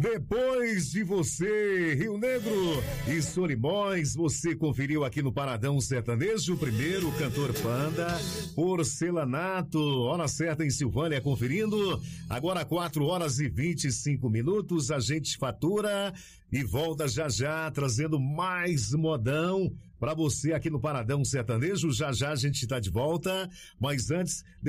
Depois de você, Rio Negro e Solimões, você conferiu aqui no Paradão Sertanejo, primeiro cantor Panda, Porcelanato, hora certa em Silvânia conferindo, agora 4h25, a gente fatura e volta já já, trazendo mais modão pra você aqui no Paradão Sertanejo, já já a gente tá de volta, mas antes...